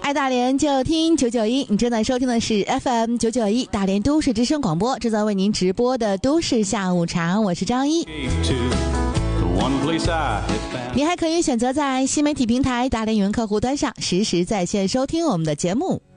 爱大连就听991，你正在收听的是 FM 991大连都市之声广播，正在为您直播的都市下午茶，我是张一。你还可以选择在新媒体平台大连语文客户端上实时在线收听我们的节目。